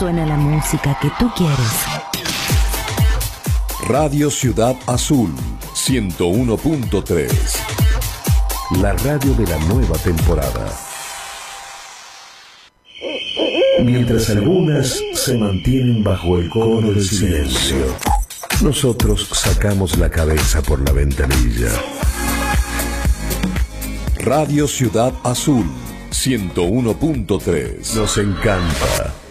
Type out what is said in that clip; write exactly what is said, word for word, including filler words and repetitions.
suena la música que tú quieres. Radio Ciudad Azul, ciento uno punto tres. La radio de la nueva temporada. Mientras algunas se mantienen bajo el cono del silencio, nosotros sacamos la cabeza por la ventanilla. Radio Ciudad Azul, ciento uno punto tres. Nos encanta